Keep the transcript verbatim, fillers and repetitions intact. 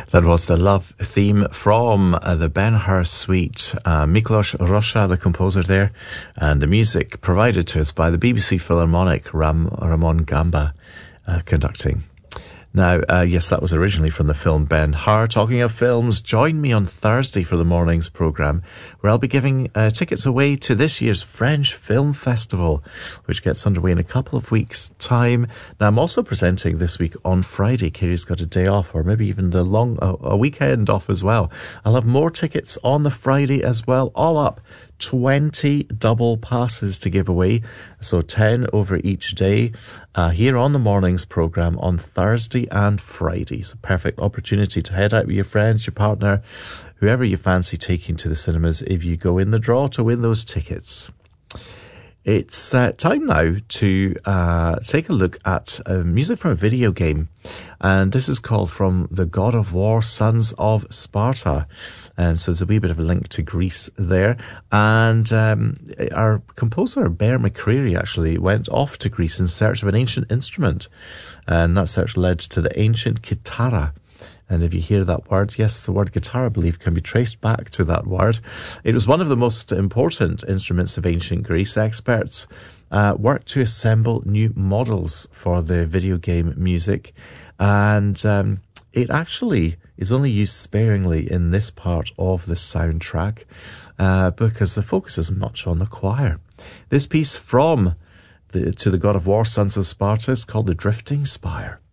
That was the love theme from uh, the Ben-Hur Suite. Uh, Miklos Rozsa, the composer there, and the music provided to us by the B B C Philharmonic, Ram, Ramon Gamba uh, conducting. Now, uh, yes, that was originally from the film Ben-Hur. Talking of films, join me on Thursday for the morning's programme, where I'll be giving uh, tickets away to this year's French Film Festival, which gets underway in a couple of weeks' time. Now, I'm also presenting this week on Friday. Kerry's got a day off, or maybe even the long uh, a weekend off as well. I'll have more tickets on the Friday as well, all up. twenty double passes to give away, so ten over each day, uh, here on the morning's programme on Thursday and Friday. So perfect opportunity to head out with your friends, your partner, whoever you fancy taking to the cinemas if you go in the draw to win those tickets. It's uh, time now to uh, take a look at uh, music from a video game, and this is called From the God of War, Sons of Sparta. Um, so there's a wee bit of a link to Greece there. And um, our composer, Bear McCreary, actually went off to Greece in search of an ancient instrument. And that search led to the ancient kitara. And if you hear that word, yes, the word guitar, I believe, can be traced back to that word. It was one of the most important instruments of ancient Greece. Experts uh, worked to assemble new models for the video game music. And um, it actually is only used sparingly in this part of the soundtrack uh, because the focus is much on the choir. This piece from the, To the God of War, Sons of Sparta is called The Drifting Spire.